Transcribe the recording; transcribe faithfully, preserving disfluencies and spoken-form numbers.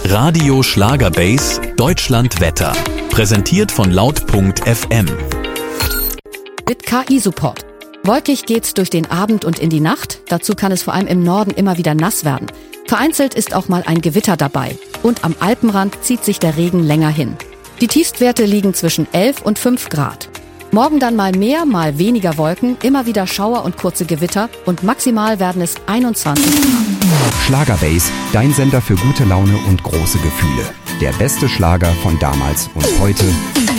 Radio Schlagerbase Deutschland Wetter. Präsentiert von laut punkt f m. Mit K I-Support. Wolkig geht's durch den Abend und in die Nacht. Dazu kann es vor allem im Norden immer wieder nass werden. Vereinzelt ist auch mal ein Gewitter dabei. Und am Alpenrand zieht sich der Regen länger hin. Die Tiefstwerte liegen zwischen elf und fünf Grad. Morgen dann mal mehr, mal weniger Wolken, immer wieder Schauer und kurze Gewitter und maximal werden es einundzwanzig Grad. Schlagerbase, dein Sender für gute Laune und große Gefühle. Der beste Schlager von damals und heute